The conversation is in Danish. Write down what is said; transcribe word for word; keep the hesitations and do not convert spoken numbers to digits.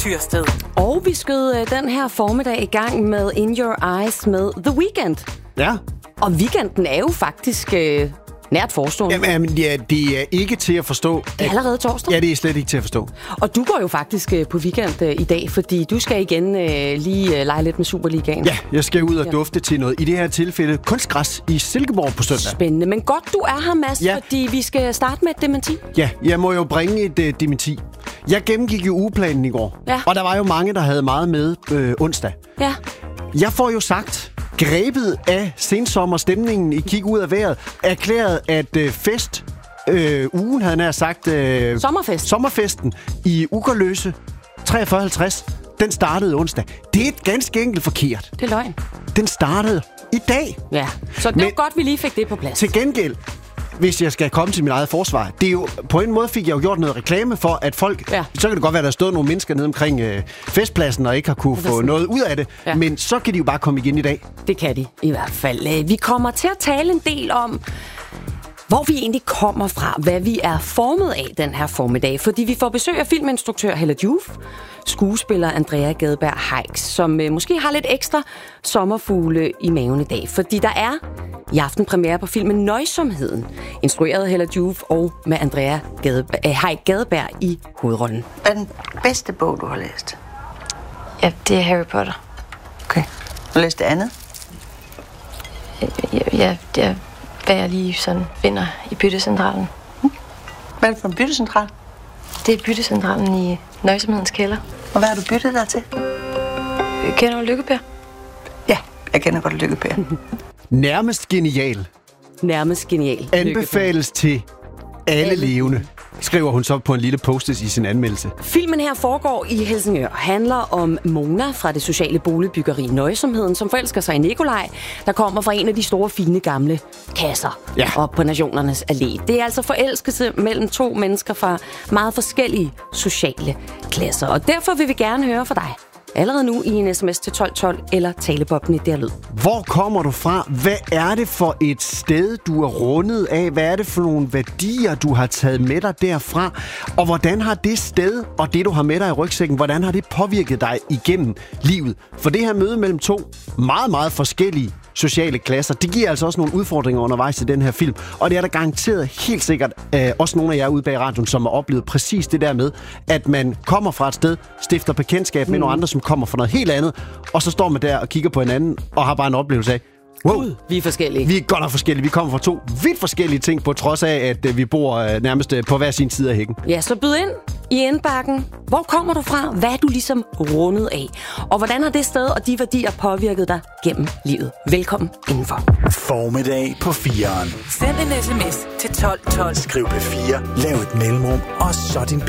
Tyrsted. Og vi skød øh, den her formiddag i gang med In Your Eyes med The Weeknd. Ja. Og weekenden er jo faktisk øh, nært forestående. Jamen, jamen, ja, det er ikke til at forstå. Det er allerede torsdag. Ja, det er slet ikke til at forstå. Og du går jo faktisk øh, på weekend øh, i dag, fordi du skal igen øh, lige øh, lege lidt med Superligaen. Ja, jeg skal ud og Ja. dufte til noget. I det her tilfælde kunstgræs i Silkeborg på søndag. Spændende. Men godt, du er her, Mads, Ja. fordi vi skal starte med et dementi. Ja, jeg må jo bringe et uh, dementi. Jeg gennemgik jo ugeplanen i går, Ja. og der var jo mange, der havde meget med øh, onsdag. Ja. Jeg får jo sagt, grebet af sensommerstemningen i Kig ud af vejret, erklæret, at øh, fest, øh, ugen havde nær sagt, øh, Sommerfest. sommerfesten i Ugerløse treogfyrre halvtreds, den startede onsdag. Det er ganske enkelt forkert. Det er løgn. Den startede i dag. Ja. Så det Men- er jo godt, vi lige fik det på plads. Til gengæld, hvis jeg skal komme til mit eget forsvar, det er jo, på en måde fik jeg jo gjort noget reklame for, at folk, Ja. så kan det godt være, at der stod nogle mennesker nede omkring øh, festpladsen og ikke har kunne få sådan. noget ud af det, Ja. men så kan de jo bare komme igen i dag. Det kan de i hvert fald. Øh, Vi kommer til at tale en del om, hvor vi egentlig kommer fra, hvad vi er formet af den her formiddag. Fordi vi får besøg af filminstruktør Hella Joof, skuespiller Andrea Gadberg Heiks, som øh, måske har lidt ekstra sommerfugle i maven i dag. Fordi der er i aften premiere på filmen Nøjsomheden, instrueret af Hella Joof og med Andrea Gadberg, øh, Heik Gadberg i hovedrollen. Hvad er den bedste bog, du har læst? Ja, det er Harry Potter. Okay. Du læste det andet? Ja, ja, det er, hvad jeg lige sådan finder i byttecentralen. Hvad er det for en byttecentral? Det er byttecentralen i Nøjsomhedens kælder. Og hvad har du byttet dig til? Kender du Lykkepær? Ja, jeg kender godt Lykkepær. Nærmest genial. Nærmest genial. Anbefales til alle levende, skriver hun så på en lille post i sin anmeldelse. Filmen her foregår i Helsingør, handler om Mona fra det sociale boligbyggeri Nøjsomheden, som forelsker sig i Nikolaj, der kommer fra en af de store, fine, gamle kasser Ja. op på Nationernes Allé. Det er altså forelskelse mellem to mennesker fra meget forskellige sociale klasser, og derfor vil vi gerne høre fra dig. Allerede nu i en sms til tolv tolv eller talebobben i der lyd. Hvor kommer du fra? Hvad er det for et sted, du er rundet af? Hvad er det for nogle værdier, du har taget med dig derfra? Og hvordan har det sted og det, du har med dig i rygsækken, hvordan har det påvirket dig igennem livet? For det her møde mellem to meget, meget forskellige sociale klasser, det giver altså også nogle udfordringer undervejs i den her film. Og det er der garanteret helt sikkert øh, også nogle af jer ude bag radioen, som har oplevet præcis det der med, at man kommer fra et sted, stifter bekendtskab med mm. nogle andre, som kommer fra noget helt andet, og så står man der og kigger på hinanden og har bare en oplevelse af, wow, Vi er forskellige. vi er godt nok forskellige. Vi kommer fra to vidt forskellige ting, på trods af, at øh, vi bor øh, nærmest øh, på hver sin side af hækken. Ja, så byd ind i indbakken. Hvor kommer du fra? Hvad er du ligesom rundet af? Og hvordan har det sted og de værdier påvirket dig gennem livet? Velkommen indenfor. Formiddag på fireren. Send en sms til tolv tolv. Skriv P fire, lav et mellemrum, og så din